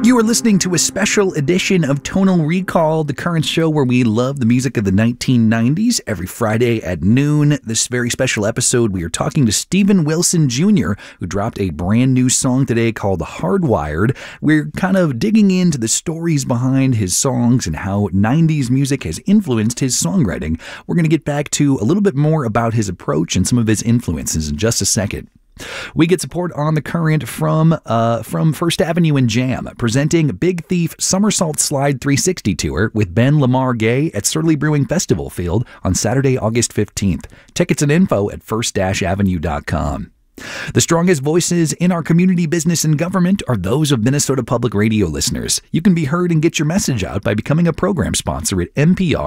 You are listening to a special edition of Tonal Recall, the current show where we love the music of the 1990s. Every Friday at noon, this very special episode, we are talking to Steven Wilson Jr., who dropped a brand new song today called Hardwired. We're kind of digging into the stories behind his songs and how 90s music has influenced his songwriting. We're going to get back to a little bit more about his approach and some of his influences in just a second. We get support on the current from First Avenue and Jam, presenting Big Thief Somersault Slide 360 Tour with Ben Lamar Gay at Surly Brewing Festival Field on Saturday, August 15th. Tickets and info at first-avenue.com. The strongest voices in our community, business, and government are those of Minnesota Public Radio listeners. You can be heard and get your message out by becoming a program sponsor at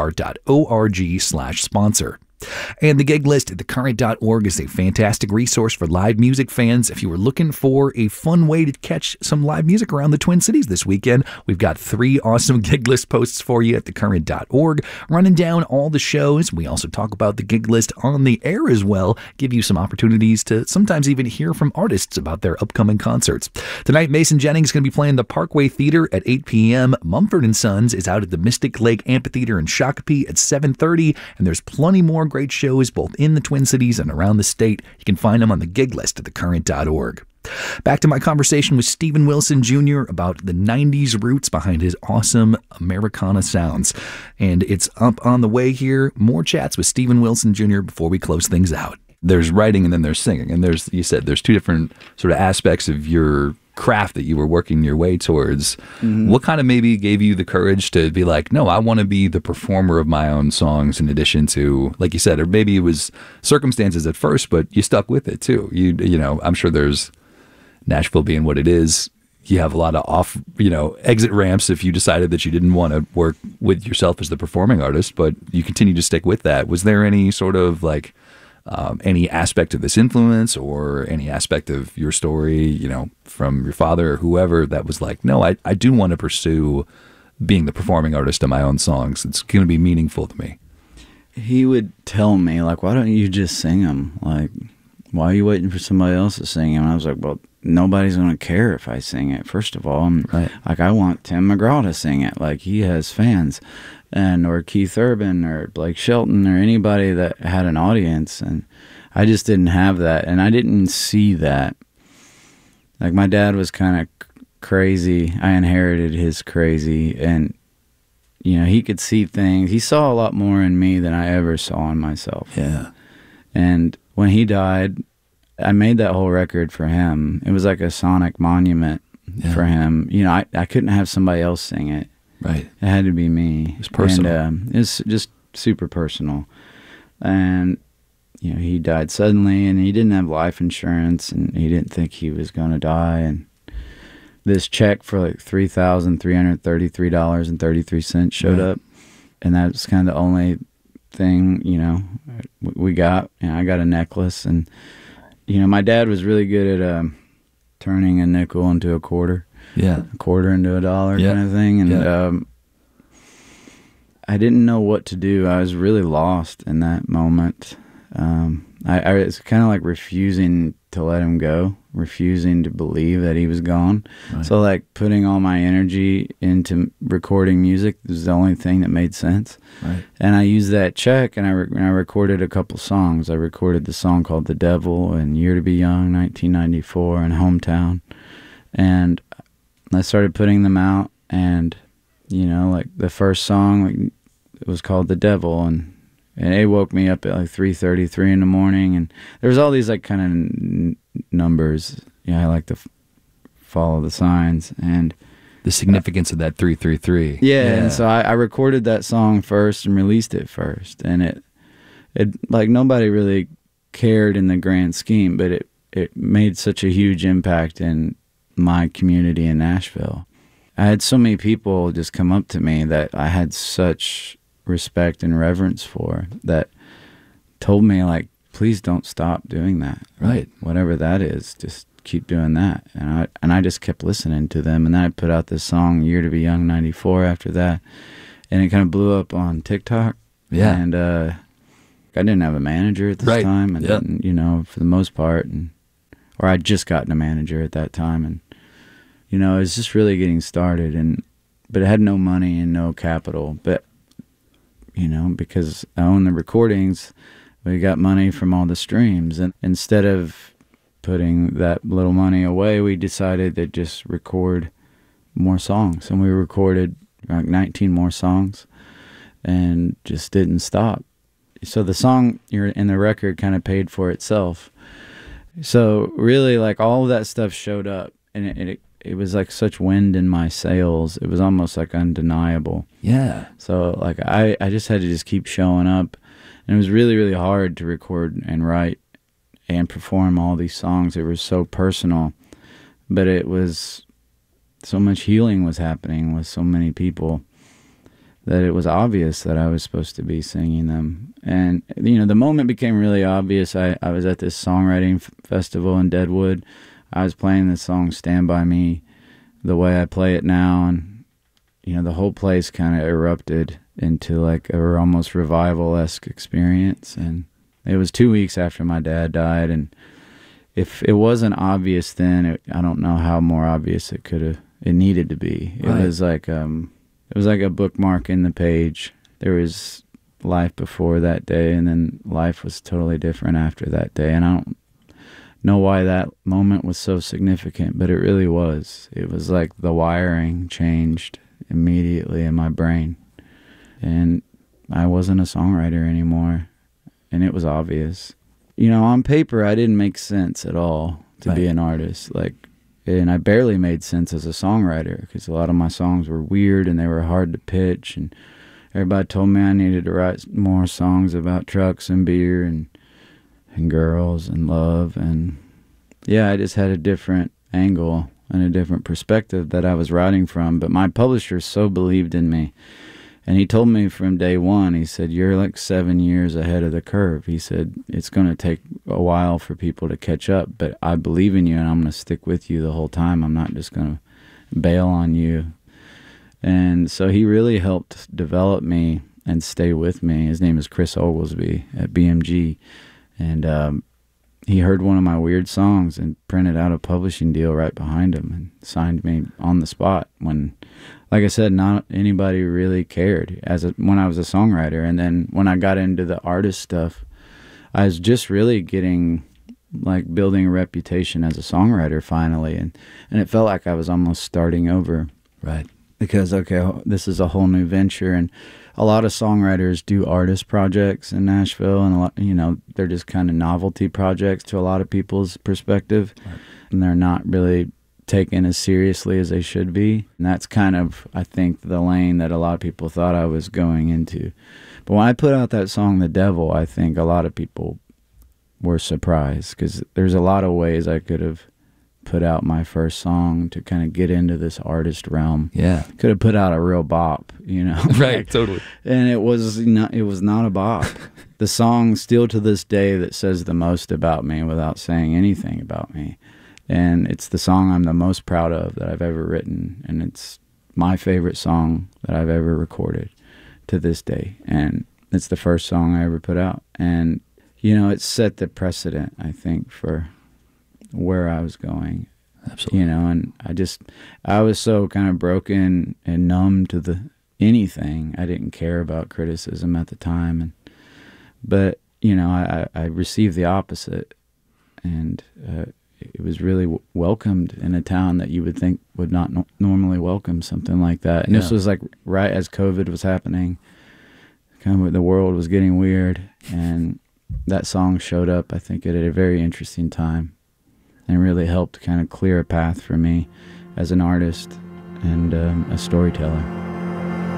npr.org/sponsor. And the gig list at thecurrent.org is a fantastic resource for live music fans. If you were looking for a fun way to catch some live music around the Twin Cities this weekend, we've got 3 awesome gig list posts for you at thecurrent.org, running down all the shows. We also talk about the gig list on the air as well, give you some opportunities to sometimes even hear from artists about their upcoming concerts. Tonight, Mason Jennings is going to be playing the Parkway Theater at 8 p.m. Mumford & Sons is out at the Mystic Lake Amphitheater in Shakopee at 7:30, and there's plenty more great shows both in the Twin Cities and around the state. You can find them on the gig list at thecurrent.org. Back to my conversation with Steven Wilson Jr. about the 90s roots behind his awesome Americana sounds. And it's up on the way here. More chats with Steven Wilson Jr. before we close things out. There's writing and then there's singing. And you said there's 2 different sort of aspects of your craft that you were working your way towards. Mm-hmm. What kind of maybe gave you the courage to be like, no, I want to be the performer of my own songs in addition to, like you said, or maybe it was circumstances at first, but you stuck with it too. You know, I'm sure there's Nashville being what it is. You have a lot of exit ramps if you decided that you didn't want to work with yourself as the performing artist, but you continue to stick with that. Was there any sort of like, any aspect of this influence or any aspect of your story, from your father or whoever that was like, no, I do want to pursue being the performing artist of my own songs. It's going to be meaningful to me. He would tell me, like, why don't you just sing them? Like, why are you waiting for somebody else to sing them? And I was like, well, nobody's going to care if I sing it, first of all. And, right. Like, I want Tim McGraw to sing it. Like, he has fans. Or Keith Urban or Blake Shelton or anybody that had an audience, and I just didn't have that, and I didn't see that. Like, my dad was kind of crazy. I inherited his crazy, and he could see things. He saw a lot more in me than I ever saw in myself. Yeah. And when he died, I made that whole record for him. It was like a sonic monument for him. I couldn't have somebody else sing it. Right. It had to be me. It's personal. And it's just super personal. And, he died suddenly, and he didn't have life insurance, and he didn't think he was going to die. And this check for like $3,333.33 showed up. And that's kind of the only thing, we got. I got a necklace. And, my dad was really good at turning a nickel into a quarter. Yeah, a quarter into a dollar kind of thing. And I didn't know what to do. I was really lost in that moment. I was kind of like refusing to let him go, refusing to believe that he was gone. Right. So like putting all my energy into recording music was the only thing that made sense. Right. And I used that check, and I recorded a couple songs. I recorded the song called The Devil and Year to Be Young, 1994, and Hometown. And I started putting them out, and like the first song, it was called The Devil, and it woke me up at like 3:33 in the morning, and there was all these like kind of numbers. I like to follow the signs and the significance of that 333. Yeah, and so I recorded that song first and released it first, and it like nobody really cared in the grand scheme, but it made such a huge impact in my community in Nashville. I had so many people just come up to me that I had such respect and reverence for, that told me like, please don't stop doing that. Right. Whatever that is, just keep doing that. And I just kept listening to them. And then I put out this song, Year to Be Young, 94 after that. And it kind of blew up on TikTok. Yeah. And I didn't have a manager at this time. And, for the most part, or I'd just gotten a manager at that time, and you know, it was just really getting started, but it had no money and no capital. But, you know, because I own the recordings, we got money from all the streams. And instead of putting that little money away, we decided to just record more songs. And we recorded like 19 more songs and just didn't stop. So the song in the record kind of paid for itself. So really, like, all of that stuff showed up, and it was like such wind in my sails. It was almost like undeniable. Yeah. So like I just had to just keep showing up, and it was really, really hard to record and write and perform all these songs. It was so personal, but it was so much healing was happening with so many people that it was obvious that I was supposed to be singing them. And, you know, the moment became really obvious. I was at this songwriting festival in Deadwood. I was playing the song Stand By Me the way I play it now, and, you know, the whole place kind of erupted into like a almost revival-esque experience. And it was 2 weeks after my dad died, and if it wasn't obvious then, I don't know how more obvious it needed to be. It was like it was like a bookmark in the page. There was life before that day, and then life was totally different after that day. And I don't know why that moment was so significant, but it really was. It was like the wiring changed immediately in my brain, and I wasn't a songwriter anymore, and it was obvious. You know, on paper, I didn't make sense at all to be an artist. And I barely made sense as a songwriter, because a lot of my songs were weird and they were hard to pitch, and everybody told me I needed to write more songs about trucks and beer and girls and love. And yeah, I just had a different angle and a different perspective that I was writing from. But my publisher so believed in me, and he told me from day one, he said, "You're like 7 years ahead of the curve." He said, "It's going to take a while for people to catch up, but I believe in you, and I'm going to stick with you the whole time. I'm not just going to bail on you." And so he really helped develop me and stay with me. His name is Chris Oglesby at BMG. And he heard one of my weird songs and printed out a publishing deal right behind him and signed me on the spot when, like I said, not anybody really cared when I was a songwriter. And then when I got into the artist stuff, I was just really building a reputation as a songwriter finally. And it felt like I was almost starting over. Right. Because, okay, this is a whole new venture. And a lot of songwriters do artist projects in Nashville, and a lot, you know, they're just kind of novelty projects to a lot of people's perspective. Right. And they're not really taken as seriously as they should be. And that's kind of, I think, the lane that a lot of people thought I was going into. But when I put out that song, The Devil, I think a lot of people were surprised, because there's a lot of ways I could have put out my first song to kind of get into this artist realm. Yeah. Could have put out a real bop, you know. Right, totally. And it was not a bop. The song still to this day that says the most about me without saying anything about me. And it's the song I'm the most proud of that I've ever written, and it's my favorite song that I've ever recorded to this day. And it's the first song I ever put out. And, you know, it set the precedent, I think, for where I was going. Absolutely. You know, and I was so kind of broken and numb to anything. I didn't care about criticism at the time. But, you know, I received the opposite. And it was really welcomed in a town that you would think would not normally welcome something like that. And this was like right as COVID was happening. Kind of the world was getting weird. And that song showed up, I think, at a very interesting time, and really helped kind of clear a path for me as an artist and a storyteller.